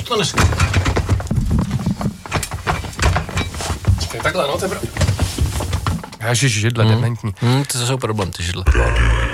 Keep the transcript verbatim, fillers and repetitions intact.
to dneska. Tak takhle, no, to je pravda. Ježiš, židle, mm. dementní. Mm, to jsou problém, ty židle.